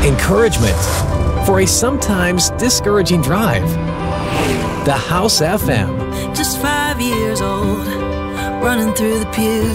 encouragement for a sometimes discouraging drive. The House FM. Just 5 years old, running through the pews.